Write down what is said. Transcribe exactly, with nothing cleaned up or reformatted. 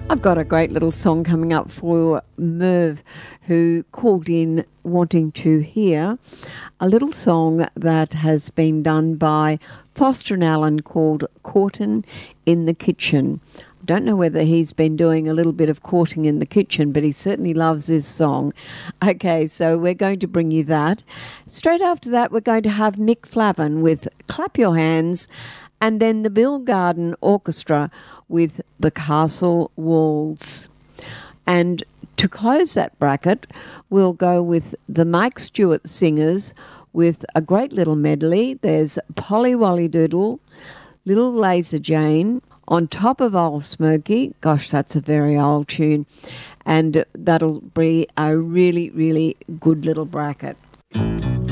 I've got a great little song coming up for Merv, who called in wanting to hear a little song that has been done by Foster and Allen called Courtin' in the Kitchen. I don't know whether he's been doing a little bit of courting in the kitchen, but he certainly loves his song. Okay, so we're going to bring you that. Straight after that, we're going to have Mick Flavin with Clap Your Hands, and then the Bill Garden Orchestra with The Castle Walls. And to close that bracket, we'll go with the Mike Stewart Singers with a great little medley. There's Polly Wolly Doodle, Little Laser Jane, On Top of Old Smoky. Gosh, that's a very old tune. And that'll be a really, really good little bracket.